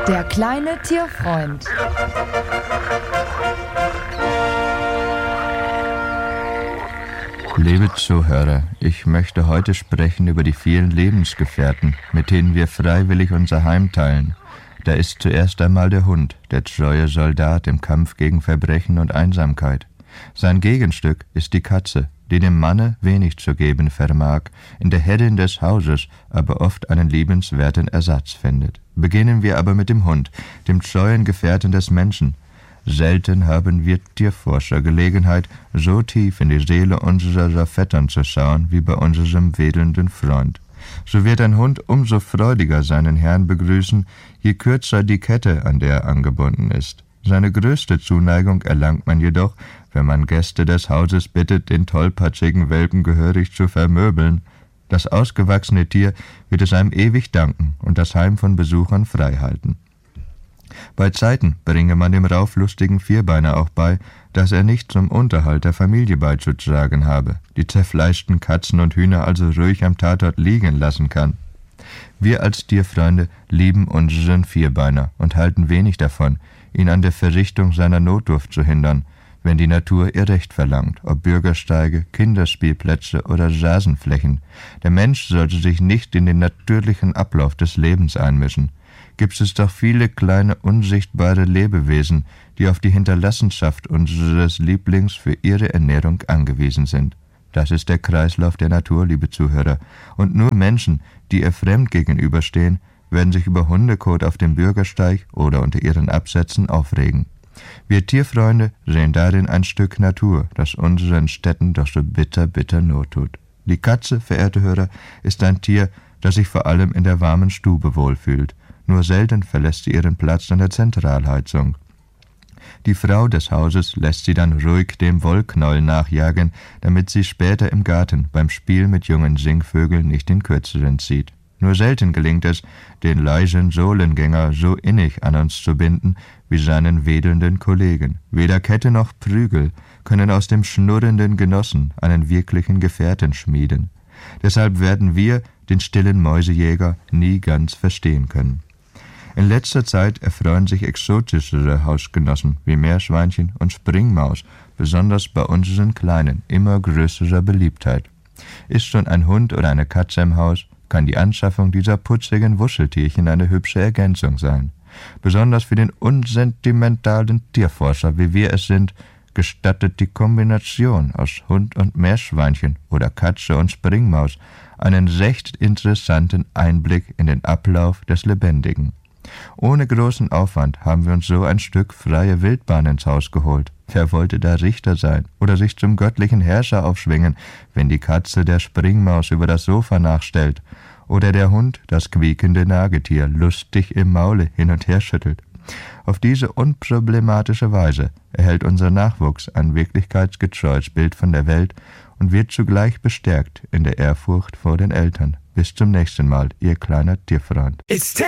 Der kleine Tierfreund. Liebe Zuhörer, ich möchte heute sprechen über die vielen Lebensgefährten, mit denen wir freiwillig unser Heim teilen. Da ist zuerst einmal der Hund, der treue Soldat im Kampf gegen Verbrechen und Einsamkeit. Sein Gegenstück ist die Katze, die dem Manne wenig zu geben vermag, in der Herrin des Hauses aber oft einen liebenswerten Ersatz findet. Beginnen wir aber mit dem Hund, dem treuen Gefährten des Menschen. Selten haben wir Tierforscher Gelegenheit, so tief in die Seele unserer Vettern zu schauen, wie bei unserem wedelnden Freund. So wird ein Hund umso freudiger seinen Herrn begrüßen, je kürzer die Kette, an der er angebunden ist. Seine größte Zuneigung erlangt man jedoch, wenn man Gäste des Hauses bittet, den tollpatschigen Welpen gehörig zu vermöbeln. Das ausgewachsene Tier wird es einem ewig danken und das Heim von Besuchern frei halten. Bei Zeiten bringe man dem rauflustigen Vierbeiner auch bei, dass er nicht zum Unterhalt der Familie beizutragen habe, die zerfleischten Katzen und Hühner also ruhig am Tatort liegen lassen kann. Wir als Tierfreunde lieben unseren Vierbeiner und halten wenig davon, ihn an der Verrichtung seiner Notdurft zu hindern, wenn die Natur ihr Recht verlangt, ob Bürgersteige, Kinderspielplätze oder Rasenflächen. Der Mensch sollte sich nicht in den natürlichen Ablauf des Lebens einmischen. Gibt es doch viele kleine, unsichtbare Lebewesen, die auf die Hinterlassenschaft unseres Lieblings für ihre Ernährung angewiesen sind. Das ist der Kreislauf der Natur, liebe Zuhörer. Und nur Menschen, die ihr fremd gegenüberstehen, werden sich über Hundekot auf dem Bürgersteig oder unter ihren Absätzen aufregen. Wir Tierfreunde sehen darin ein Stück Natur, das unseren Städten doch so bitter, bitter Not tut. Die Katze, verehrte Hörer, ist ein Tier, das sich vor allem in der warmen Stube wohlfühlt. Nur selten verlässt sie ihren Platz an der Zentralheizung. Die Frau des Hauses lässt sie dann ruhig dem Wollknäuel nachjagen, damit sie später im Garten beim Spiel mit jungen Singvögeln nicht den Kürzeren zieht. Nur selten gelingt es, den leisen Sohlengänger so innig an uns zu binden wie seinen wedelnden Kollegen. Weder Kette noch Prügel können aus dem schnurrenden Genossen einen wirklichen Gefährten schmieden. Deshalb werden wir den stillen Mäusejäger nie ganz verstehen können. In letzter Zeit erfreuen sich exotischere Hausgenossen wie Meerschweinchen und Springmaus, besonders bei unseren Kleinen, immer größerer Beliebtheit. Ist schon ein Hund oder eine Katze im Haus, kann die Anschaffung dieser putzigen Wuscheltierchen eine hübsche Ergänzung sein. Besonders für den unsentimentalen Tierforscher, wie wir es sind, gestattet die Kombination aus Hund und Meerschweinchen oder Katze und Springmaus einen recht interessanten Einblick in den Ablauf des Lebendigen. Ohne großen Aufwand haben wir uns so ein Stück freie Wildbahn ins Haus geholt. Wer wollte da Richter sein oder sich zum göttlichen Herrscher aufschwingen, wenn die Katze der Springmaus über das Sofa nachstellt oder der Hund das quiekende Nagetier lustig im Maule hin und her schüttelt? Auf diese unproblematische Weise erhält unser Nachwuchs ein wirklichkeitsgetreues Bild von der Welt und wird zugleich bestärkt in der Ehrfurcht vor den Eltern. Bis zum nächsten Mal, Ihr kleiner Tierfreund.